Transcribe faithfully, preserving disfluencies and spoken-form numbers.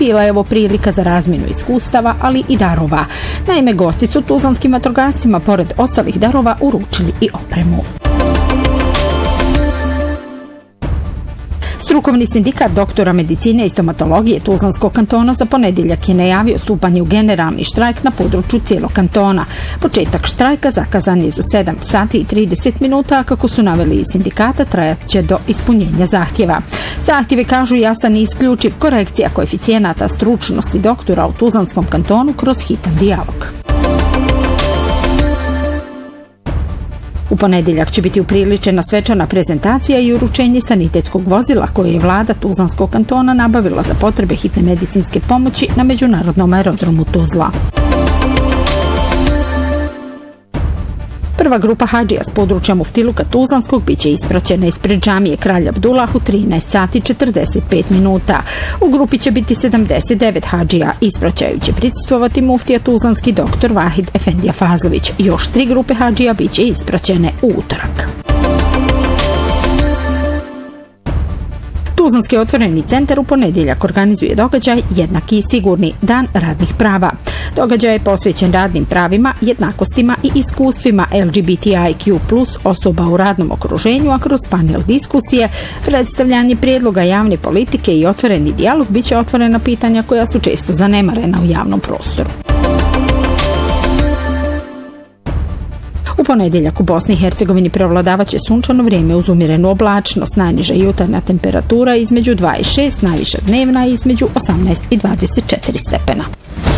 Bila je ovo prilika za razmjenu iskustava, ali i darova. Naime, gosti su tuzlanskim vatrogascima pored ostalih darova uručili i opremu. Strukovni sindikat doktora medicine i stomatologije Tuzlanskog kantona za ponedjeljak je najavio stupanje u generalni štrajk na području cijelog kantona. Početak štrajka zakazan je za sedam sati i trideset minuta, a kako su naveli iz sindikata, trajat će do ispunjenja zahtjeva. Zahtjevi, kažu, jasan i isključiv, korekcija koeficijenata stručnosti doktora u Tuzlanskom kantonu kroz hitan dijalog. U ponedjeljak će biti upriličena svečana prezentacija i uručenje sanitetskog vozila koje je vlada Tuzlanskog kantona nabavila za potrebe hitne medicinske pomoći na međunarodnom aerodromu Tuzla. Prva grupa hadžija s područja Muftiluka Tuzlanskog biće ispraćena ispred džamije Kralj Abdullah u trinaest sati i četrdeset pet minuta. U grupi će biti sedamdeset devet hadžija. Ispraćaju će prisustvovati muftija Tuzlanski doktor Vahid Efendija Fazlović. Još tri grupe hadžija biće ispraćene u utorak. Tuzlanski otvoreni centar u ponedjeljak organizuje događaj Jednaki i sigurni dan radnih prava. Događaj je posvećen radnim pravima, jednakostima i iskustvima L G B T I Q plus osoba u radnom okruženju, a kroz panel diskusije, predstavljanje prijedloga javne politike i otvoreni dijalog bit će otvorena pitanja koja su često zanemarena u javnom prostoru. U ponedjeljak u Bosni i Hercegovini prevladavat će sunčano vrijeme uz umjerenu oblačnost, najniža jutarnja temperatura između dvadeset šest, najviša dnevna između osamnaest i dvadeset četiri stepena.